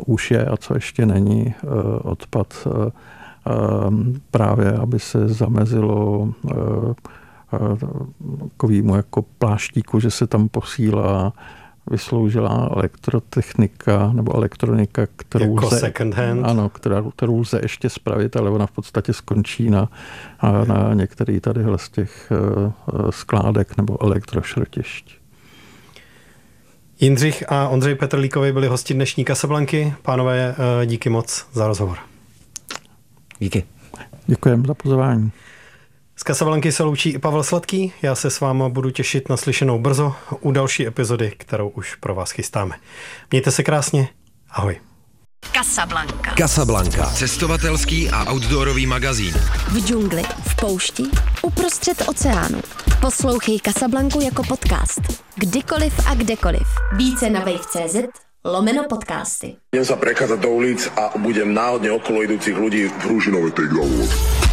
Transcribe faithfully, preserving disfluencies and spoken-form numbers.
už je a co ještě není odpad, právě aby se zamezilo takovýmu jako pláštíku, že se tam posílá vysloužila elektrotechnika nebo elektronika, kterou jako lze, second hand. Ano, kterou, kterou lze ještě spravit, ale ona v podstatě skončí na, na některý tadyhle z těch skládek nebo elektrošrotišť. Jindřich a Ondřej Petrlíkovi byli hosti dnešní Casablanky. Pánové, díky moc za rozhovor. Díky. Děkujeme za pozvání. Z Casablanky se loučí i Pavel Sladký. Já se s váma budu těšit na slyšenou brzo u další epizody, kterou už pro vás chystáme. Mějte se krásně. Ahoj. Casablanca. Casablanca. Cestovatelský a outdoorový magazín. V džungli, v poušti, uprostřed oceánu. Poslouchej Casablanku jako podcast. Kdykoliv a kdekoliv. Více na wave tečka cé zet lomeno podcasty. Idem sa prechádzať do ulic a budem náhodne okolo idúcich ľudí v rúžinovej tej